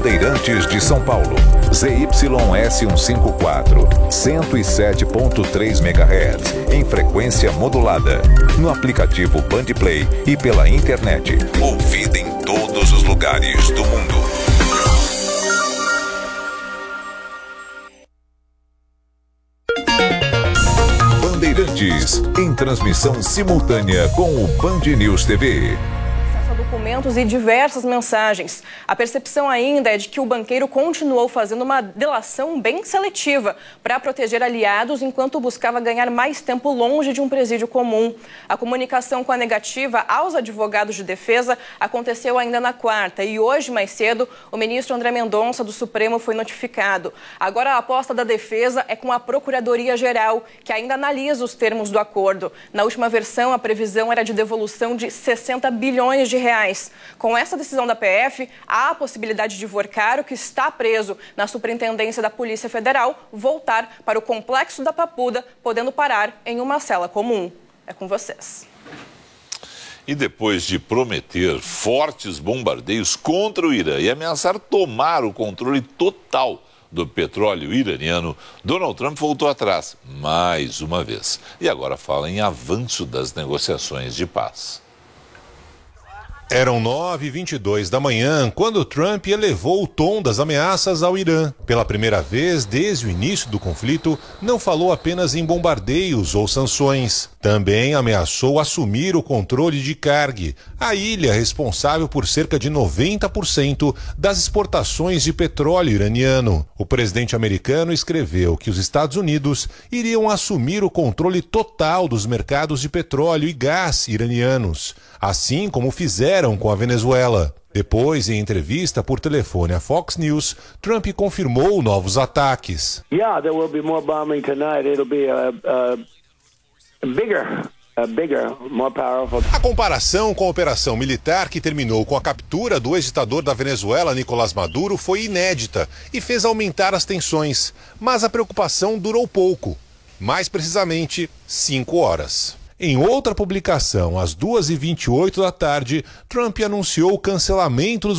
Bandeirantes de São Paulo. ZYS 154, 107.3 MHz, em frequência modulada. No aplicativo Bandplay e pela internet. Ouvida em todos os lugares do mundo. Bandeirantes, em transmissão simultânea com o Band News TV. Documentos e diversas mensagens. A percepção ainda é de que o banqueiro continuou fazendo uma delação bem seletiva para proteger aliados enquanto buscava ganhar mais tempo longe de um presídio comum. A comunicação com a negativa aos advogados de defesa aconteceu ainda na quarta e hoje, mais cedo, o ministro André Mendonça do Supremo foi notificado. Agora a aposta da defesa é com a Procuradoria-Geral, que ainda analisa os termos do acordo. Na última versão, a previsão era de devolução de 60 bilhões de reais. Com essa decisão da PF, há a possibilidade de Vorcaro, que está preso na Superintendência da Polícia Federal, voltar para o Complexo da Papuda, podendo parar em uma cela comum. É com vocês. E depois de prometer fortes bombardeios contra o Irã e ameaçar tomar o controle total do petróleo iraniano, Donald Trump voltou atrás, mais uma vez. E agora fala em avanço das negociações de paz. Eram 9h22 da manhã quando Trump elevou o tom das ameaças ao Irã. Pela primeira vez desde o início do conflito, não falou apenas em bombardeios ou sanções. Também ameaçou assumir o controle de Karg, a ilha responsável por cerca de 90% das exportações de petróleo iraniano. O presidente americano escreveu que os Estados Unidos iriam assumir o controle total dos mercados de petróleo e gás iranianos, assim como fizeram com a Venezuela. Depois, em entrevista por telefone à Fox News, Trump confirmou novos ataques. Yeah, there will be more bombing tonight. It'll be bigger, more powerful. A comparação com a operação militar que terminou com a captura do ex-ditador da Venezuela, Nicolás Maduro, foi inédita e fez aumentar as tensões. Mas a preocupação durou pouco, mais precisamente 5 horas. Em outra publicação, às 2h28 da tarde, Trump anunciou o cancelamento dos